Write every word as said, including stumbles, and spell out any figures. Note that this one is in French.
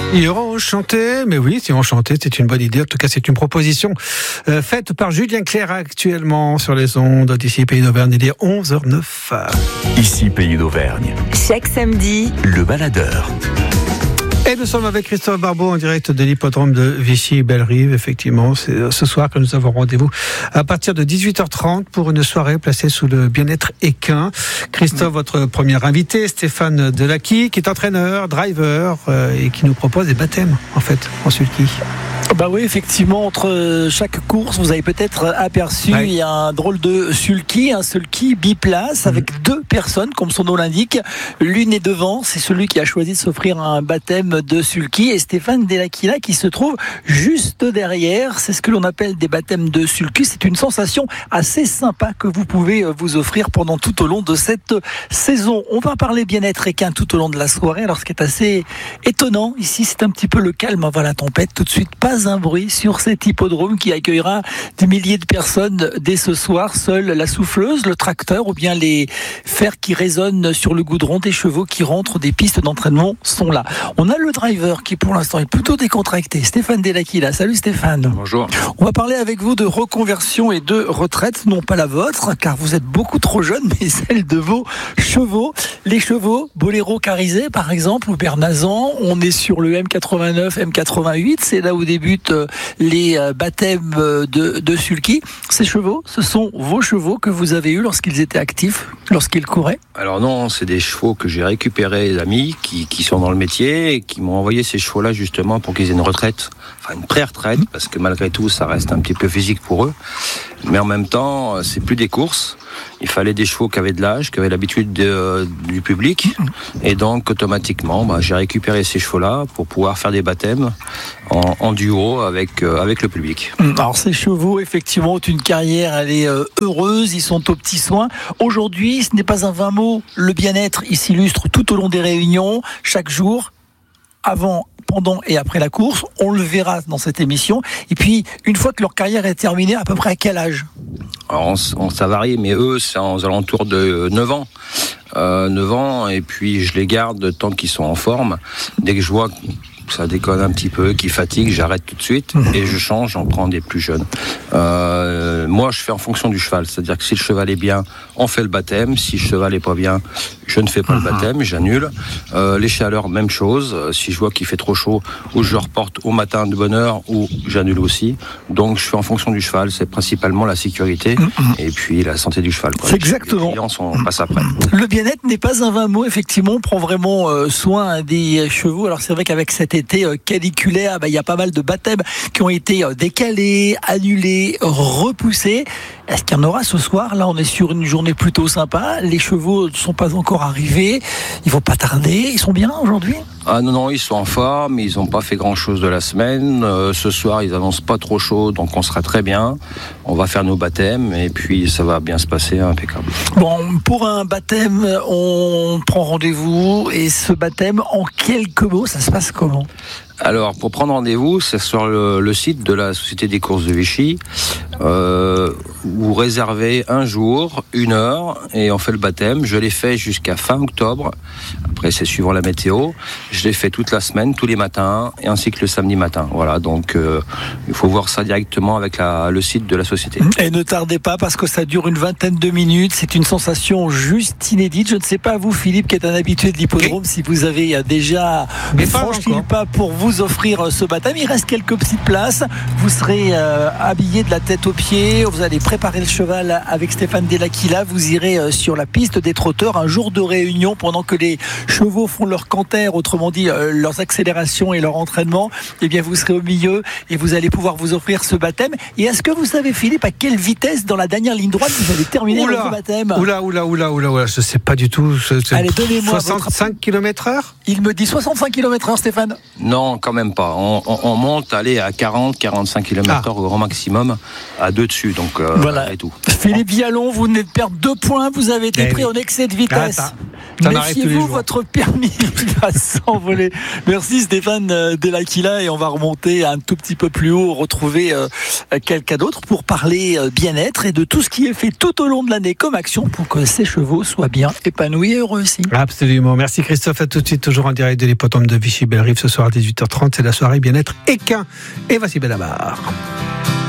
Hier, on chantait, mais oui, si on chantait, c'est une bonne idée. En tout cas, c'est une proposition euh, faite par Julien Clerc actuellement sur les ondes d'ici Pays d'Auvergne. Il est onze heures neuf. Ici Pays d'Auvergne. Chaque samedi, Le Baladeur. Et nous sommes avec Christophe Barbeau en direct de l'hippodrome de Vichy-Bellerive. Effectivement, c'est ce soir que nous avons rendez-vous à partir de dix-huit heures trente pour une soirée placée sous le bien-être équin. Christophe, votre premier invité, Stéphane Delacqui, qui est entraîneur, driver euh, et qui nous propose des baptêmes, en fait, en sulky. Bah oui, effectivement, entre chaque course, vous avez peut-être aperçu, ouais. Il y a un drôle de sulky, un sulky biplace avec mmh. deux personnes, comme son nom l'indique. L'une est devant, c'est celui qui a choisi de s'offrir un baptême de sulky, et Stéphane Delacqui qui se trouve juste derrière. C'est ce que l'on appelle des baptêmes de sulky. C'est une sensation assez sympa que vous pouvez vous offrir pendant tout au long de cette saison. On va parler bien-être équin tout au long de la soirée. Alors, ce qui est assez étonnant ici, c'est un petit peu le calme avant la tempête. Tout de suite, pas un bruit sur cet hippodrome qui accueillera des milliers de personnes dès ce soir. Seule la souffleuse, le tracteur ou bien les fers qui résonnent sur le goudron des chevaux qui rentrent des pistes d'entraînement sont là. On a le driver qui pour l'instant est plutôt décontracté, Stéphane Delacqui là. Salut Stéphane. Bonjour. On va parler avec vous de reconversion et de retraite, non pas la vôtre car vous êtes beaucoup trop jeune, mais celle de vos chevaux. Les chevaux, Boléro Carizet par exemple ou Bernazan, on est sur le M quatre-vingt-neuf, M quatre-vingt-huit, c'est là où débute les baptêmes de, de sulky. Ces chevaux, ce sont vos chevaux que vous avez eus lorsqu'ils étaient actifs, lorsqu'ils couraient? Alors non, c'est des chevaux que j'ai récupérés d'amis qui, qui sont dans le métier et qui m'ont envoyé ces chevaux-là justement pour qu'ils aient une retraite, enfin une pré-retraite, parce que malgré tout, ça reste un petit peu physique pour eux. Mais en même temps, c'est plus des courses. Il fallait des chevaux qui avaient de l'âge, qui avaient l'habitude de, euh, du public. Et donc, automatiquement, bah, j'ai récupéré ces chevaux-là pour pouvoir faire des baptêmes en, en duo avec, euh, avec le public. Alors, ces chevaux, effectivement, ont une carrière, elle est euh, heureuse, ils sont aux petits soins. Aujourd'hui, ce n'est pas un vain mot. Le bien-être, il s'illustre tout au long des réunions, chaque jour, avant, pendant et après la course. On le verra dans cette émission. Et puis, une fois que leur carrière est terminée, à peu près à quel âge? Alors, on, on, ça varie, mais eux, c'est aux alentours de neuf ans. Euh, neuf ans, et puis je les garde tant qu'ils sont en forme. Dès que je vois que ça déconne un petit peu, qu'ils fatiguent, j'arrête tout de suite et je change, j'en prends des plus jeunes. Euh, moi, je fais en fonction du cheval. C'est-à-dire que si le cheval est bien, on fait le baptême. Si le cheval est pas bien, je ne fais pas le baptême, j'annule. Euh, les chaleurs, même chose. Si je vois qu'il fait trop chaud, ou je le reporte au matin de bonne heure, ou j'annule aussi. Donc, je fais en fonction du cheval. C'est principalement la sécurité et puis la santé du cheval, quoi. C'est exactement. Les clients sont, passent après. Le bien-être n'est pas un vain mot. Effectivement, on prend vraiment euh, soin des chevaux. Alors, c'est vrai qu'avec cet été euh, caniculaire, bah, il y a pas mal de baptêmes qui ont été euh, décalés, annulés, repoussés. Est-ce qu'il y en aura ce soir? Là, on est sur une journée plutôt sympa. Les chevaux ne sont pas encore arrivés. Ils vont pas tarder. Ils sont bien aujourd'hui? Ah non, non, ils sont en forme. Ils n'ont pas fait grand-chose de la semaine. Euh, ce soir, ils annoncent pas trop chaud, donc on sera très bien. On va faire nos baptêmes et puis ça va bien se passer, impeccable. Bon, pour un baptême, on prend rendez-vous. Et ce baptême, en quelques mots, ça se passe comment? Alors, pour prendre rendez-vous, c'est sur le, le site de la Société des courses de Vichy. Euh, vous réservez un jour, une heure, et on fait le baptême. Je l'ai fait jusqu'à fin octobre. Après, c'est suivant la météo. Je l'ai fait toute la semaine, tous les matins, et ainsi que le samedi matin. Voilà, donc euh, il faut voir ça directement avec la, le site de la Société. Et ne tardez pas, parce que ça dure une vingtaine de minutes. C'est une sensation juste inédite. Je ne sais pas, vous, Philippe, qui êtes un habitué de l'hippodrome, oui. Si vous avez déjà franchi le pas pour vous offrir ce baptême. Il reste quelques petites places. Vous serez euh, habillé de la tête aux pieds. Vous allez préparer le cheval avec Stéphane Delacqui. Vous irez euh, sur la piste des trotteurs, un jour de réunion pendant que les chevaux font leur canter, autrement dit euh, leurs accélérations et leur entraînement. Eh bien, vous serez au milieu et vous allez pouvoir vous offrir ce baptême. Et est-ce que vous savez, Philippe, à quelle vitesse dans la dernière ligne droite vous allez terminer oula, votre baptême? Oula, oula, oula, oula, oula, je sais pas du tout. C'est allez, donnez-moi soixante-cinq votre... kilomètres heure? Il me dit soixante-cinq kilomètres heure, Stéphane. Non, quand même pas. On, on, on monte, aller à quarante, quarante-cinq kilomètres heure ah. au grand maximum, à deux dessus, donc euh, voilà. Et tout. Philippe Vialon, vous venez de perdre deux points, vous avez été eh pris oui. en excès de vitesse. Ah, Méfiez-vous, votre permis va s'envoler. Merci Stéphane Delacqui et on va remonter un tout petit peu plus haut, retrouver euh, quelqu'un d'autre pour parler euh, bien-être et de tout ce qui est fait tout au long de l'année comme action pour que ces chevaux soient bien épanouis et heureux aussi. Absolument. Merci Christophe, à tout de suite, toujours en direct de l'hippodrome de Vichy-Bellerive ce soir à dix-huit heures trente. trente, c'est la soirée bien-être équin. Et voici Benabar.